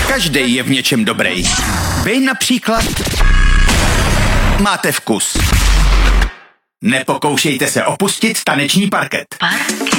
Každý je v něčem dobrý. Vy například máte vkus. Nepokoušejte se opustit taneční parket.